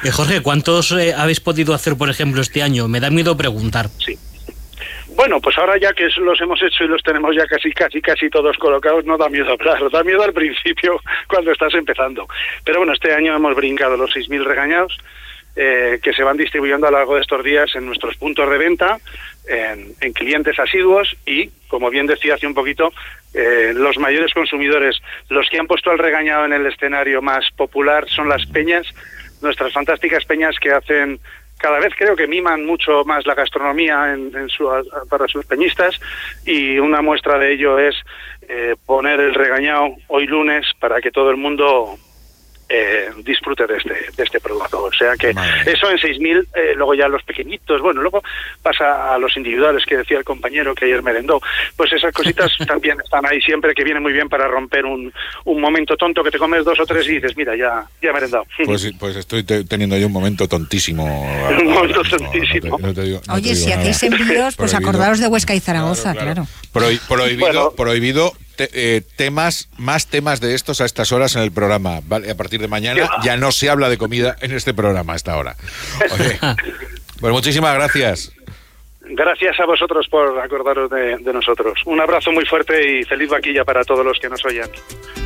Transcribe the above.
Jorge, ¿cuántos habéis podido hacer, por ejemplo, este año? Me da miedo preguntar. Sí. Bueno, pues ahora ya que los hemos hecho y los tenemos ya casi todos colocados, no da miedo hablar, da miedo al principio cuando estás empezando. Pero bueno, este año hemos brincado los 6.000 regañados que se van distribuyendo a lo largo de estos días en nuestros puntos de venta, en clientes asiduos y, como bien decía hace un poquito, los mayores consumidores, los que han puesto al regañado en el escenario más popular son las peñas, nuestras fantásticas peñas que hacen... Cada vez creo que miman mucho más la gastronomía para sus peñistas, y una muestra de ello es poner el regañado hoy lunes para que todo el mundo disfrute de este producto. O sea que eso en 6.000, luego ya los pequeñitos, bueno, luego pasa a los individuales que decía el compañero que ayer merendó. Pues esas cositas también están ahí siempre, que vienen muy bien para romper un momento tonto que te comes 2 o 3 y dices, mira, ya he merendado. Pues estoy teniendo yo un momento tontísimo. Un momento tontísimo. Oye, si hacéis envíos, pues acordaros de Huesca y Zaragoza, claro. Prohibido más temas de estos a estas horas en el programa, ¿vale? A partir de mañana ya no se habla de comida en este programa a esta hora. Oye, pues muchísimas gracias. Gracias a vosotros por acordaros de nosotros. Un abrazo muy fuerte y feliz vaquilla para todos los que nos oyen.